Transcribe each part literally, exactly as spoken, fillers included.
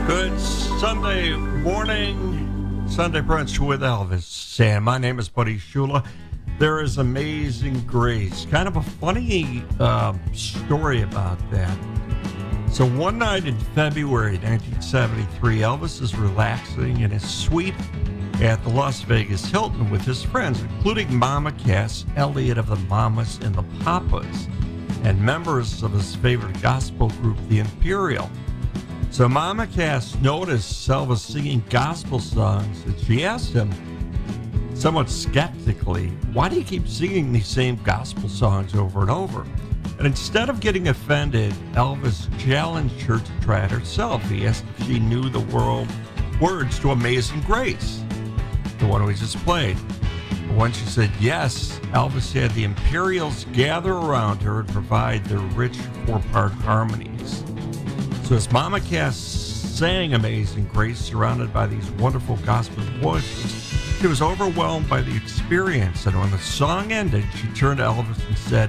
Good Sunday morning, Sunday brunch with Elvis. And my name is Buddy Shula. There is Amazing Grace. Kind of a funny um, story about that. So one night in February nineteen seventy-three, Elvis is relaxing in his suite at the Las Vegas Hilton with his friends, including Mama Cass, Elliott of the Mamas and the Papas, and members of his favorite gospel group, the Imperial. So Mama Cass noticed Elvis singing gospel songs, and she asked him, somewhat skeptically, why do you keep singing these same gospel songs over and over? And instead of getting offended, Elvis challenged her to try it herself. He asked if she knew the world words to Amazing Grace, the one we just played. When she said yes, Elvis had the Imperials gather around her and provide their rich four-part harmonies. So as Mama Cass sang Amazing Grace, surrounded by these wonderful gospel voices, she was overwhelmed by the experience. And when the song ended, she turned to Elvis and said,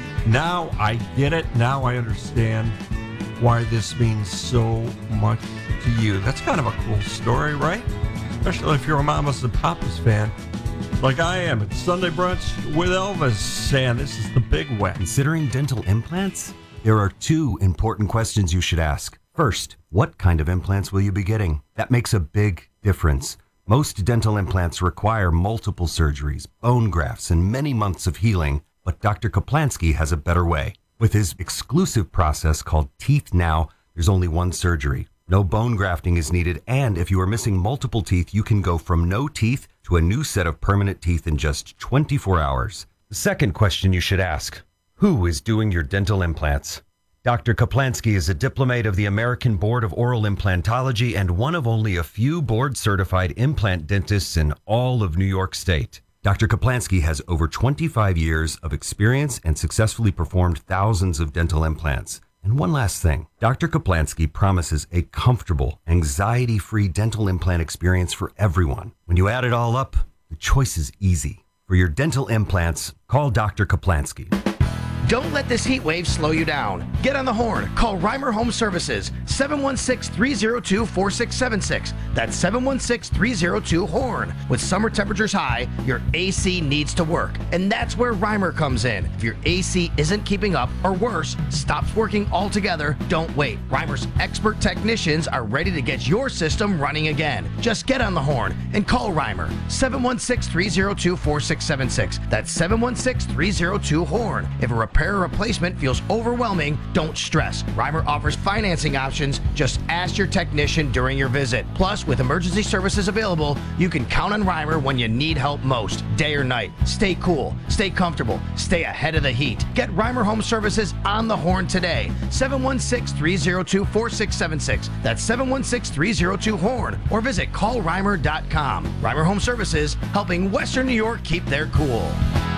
now I get it. Now I understand why this means so much to you. That's kind of a cool story, right? Especially if you're a Mamas and Papas fan, like I am. It's Sunday Brunch with Elvis, and this is the big wet. Considering dental implants? There are two important questions you should ask. First, what kind of implants will you be getting? That makes a big difference. Most dental implants require multiple surgeries, bone grafts, and many months of healing, but Doctor Kaplansky has a better way. With his exclusive process called Teeth Now, there's only one surgery. No bone grafting is needed, and if you are missing multiple teeth, you can go from no teeth to a new set of permanent teeth in just twenty-four hours. The second question you should ask, who is doing your dental implants? Doctor Kaplansky is a diplomate of the American Board of Oral Implantology and one of only a few board-certified implant dentists in all of New York State. Doctor Kaplansky has over twenty-five years of experience and successfully performed thousands of dental implants. And one last thing, Doctor Kaplansky promises a comfortable, anxiety-free dental implant experience for everyone. When you add it all up, the choice is easy. For your dental implants, call Doctor Kaplansky. Don't let this heat wave slow you down. Get on the horn. Call Reimer Home Services, seven one six, three zero two, four six seven six. That's seven one six, three zero two, HORN. With summer temperatures high, your A C needs to work. And that's where Reimer comes in. If your A C isn't keeping up, or worse, stops working altogether, don't wait. Reimer's expert technicians are ready to get your system running again. Just get on the horn and call Reimer, seven one six, three zero two, four six seven six. That's seven one six, three zero two, HORN. If a repair or replacement feels overwhelming, don't stress. Reimer offers financing options. Just ask your technician during your visit. Plus, with emergency services available, you can count on Reimer when you need help most, day or night. Stay cool, stay comfortable, stay ahead of the heat. Get Reimer Home Services on the horn today. seven one six, three zero two, four six seven six. That's seven one six, three zero two, HORN. Or visit call reimer dot com. Reimer Home Services, helping Western New York keep their cool.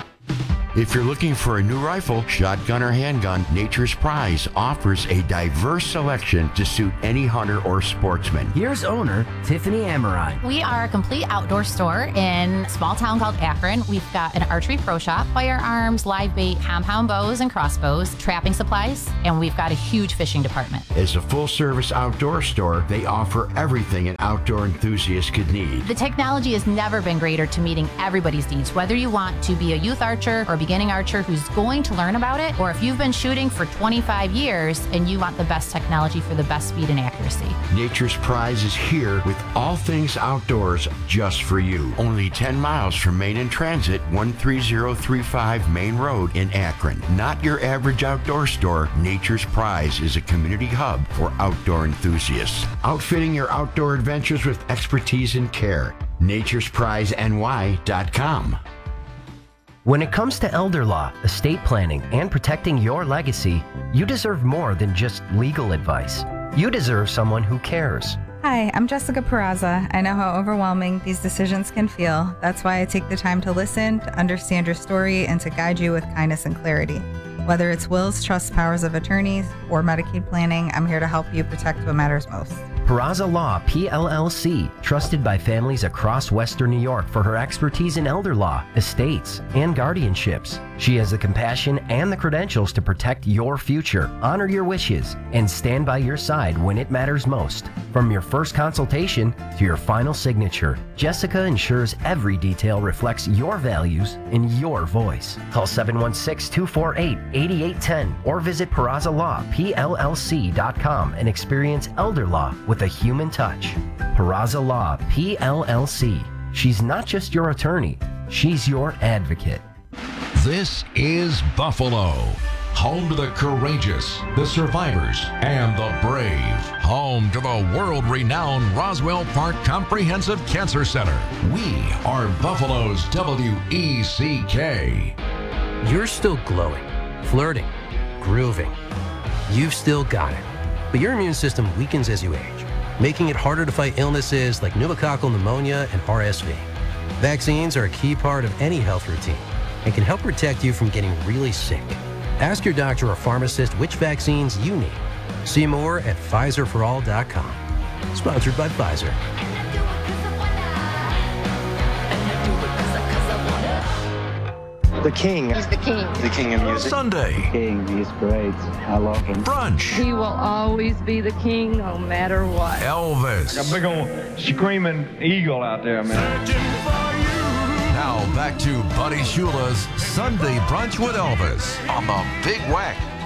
If you're looking for a new rifle, shotgun, or handgun, Nature's Prize offers a diverse selection to suit any hunter or sportsman. Here's owner Tiffany Amarai. We are a complete outdoor store in a small town called Akron. We've got an archery pro shop, firearms, live bait, compound bows and crossbows, trapping supplies, and we've got a huge fishing department. As a full-service outdoor store, they offer everything an outdoor enthusiast could need. The technology has never been greater to meeting everybody's needs, whether you want to be a youth archer or be beginning archer who's going to learn about it, or if you've been shooting for twenty-five years and you want the best technology for the best speed and accuracy. Nature's Prize is here with all things outdoors just for you. Only ten miles from Main and Transit, one three zero three five Main Road in Akron. Not your average outdoor store, Nature's Prize is a community hub for outdoor enthusiasts. Outfitting your outdoor adventures with expertise and care. Nature's Prize N Y dot com. When it comes to elder law, estate planning, and protecting your legacy, you deserve more than just legal advice. You deserve someone who cares. Hi, I'm Jessica Peraza. I know how overwhelming these decisions can feel. That's why I take the time to listen, to understand your story, and to guide you with kindness and clarity. Whether it's wills, trusts, powers of attorneys, or Medicaid planning, I'm here to help you protect what matters most. Peraza Law, P L L C, trusted by families across Western New York for her expertise in elder law, estates, and guardianships. She has the compassion and the credentials to protect your future, honor your wishes, and stand by your side when it matters most. From your first consultation to your final signature, Jessica ensures every detail reflects your values and your voice. Call seven one six, two four eight, eight eight one zero or visit Peraza Law P L L C dot com and experience elder law with a human touch. Peraza Law P L L C. She's not just your attorney, she's your advocate. This is Buffalo, home to the courageous, the survivors, and the brave. Home to the world-renowned Roswell Park Comprehensive Cancer Center. We are Buffalo's W E C K. You're still glowing, flirting, grooving. You've still got it. But your immune system weakens as you age, making it harder to fight illnesses like pneumococcal pneumonia and R S V. Vaccines are a key part of any health routine and can help protect you from getting really sick. Ask your doctor or pharmacist which vaccines you need. See more at Pfizer for all dot com. Sponsored by Pfizer. The king. He's the king. The king of music. Sunday. King, he's great. I love him. Brunch. He will always be the king no matter what. Elvis. Got a big old screaming eagle out there, man. Now back to Buddy Shula's Sunday Brunch with Elvis on the Big Wack